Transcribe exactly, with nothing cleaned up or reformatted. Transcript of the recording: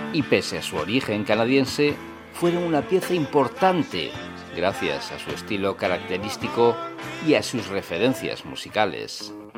y pese a su origen canadiense, fueron una pieza importante gracias a su estilo característico y a sus referencias musicales.